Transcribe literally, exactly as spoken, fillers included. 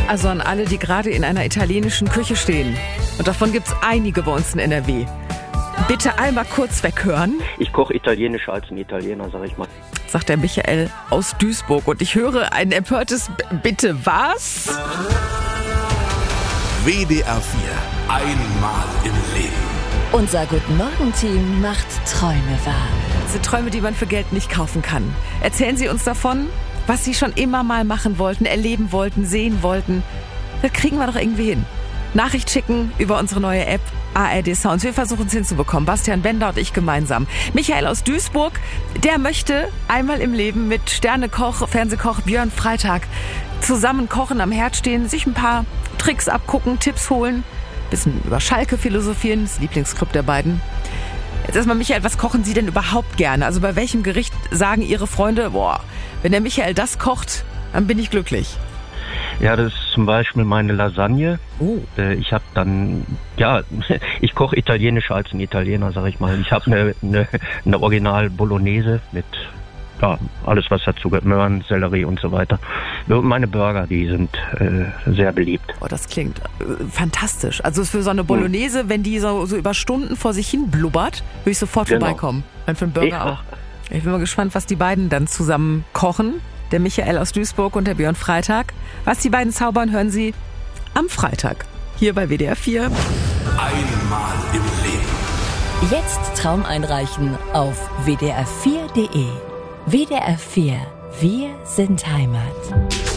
Also an alle, die gerade in einer italienischen Küche stehen. Und davon gibt es einige bei uns in N R W. Bitte einmal kurz weghören. Ich koche italienischer als ein Italiener, sag ich mal. Sagt der Michael aus Duisburg. Und ich höre ein empörtes B- Bitte was? W D R vier. Einmal im Leben. Unser Guten-Morgen-Team macht Träume wahr. Das sind Träume, die man für Geld nicht kaufen kann. Erzählen Sie uns davon, was Sie schon immer mal machen wollten, erleben wollten, sehen wollten. Das kriegen wir doch irgendwie hin. Nachricht schicken über unsere neue App A R D Sounds. Wir versuchen es hinzubekommen. Bastian Bender und ich gemeinsam. Michael aus Duisburg, der möchte einmal im Leben mit Sternekoch, Fernsehkoch Björn Freitag zusammen kochen, am Herd stehen, sich ein paar Tricks abgucken, Tipps holen, bisschen über Schalke philosophieren, das Lieblingsclub der beiden. Jetzt erstmal, Michael, was kochen Sie denn überhaupt gerne? Also bei welchem Gericht sagen Ihre Freunde, boah, wenn der Michael das kocht, dann bin ich glücklich? Ja, das ist zum Beispiel meine Lasagne. Oh. Ich habe dann, ja, ich koche italienischer als ein Italiener, sag ich mal. Ich habe eine, eine, eine Original Bolognese mit, ja, alles was dazu gehört, Möhren, Sellerie und so weiter. Und meine Burger, die sind äh, sehr beliebt. Oh, das klingt äh, fantastisch. Also für so eine Bolognese, hm. wenn die so, so über Stunden vor sich hin blubbert, würde ich sofort genau. vorbeikommen. Und für einen Burger ja. auch. Ich bin mal gespannt, was die beiden dann zusammen kochen. Der Michael aus Duisburg und der Björn Freitag. Was die beiden zaubern, hören Sie am Freitag. Hier bei W D R vier. Einmal im Leben. Jetzt Traum einreichen auf w d r vier punkt d e. W D R vier. Wir sind Heimat.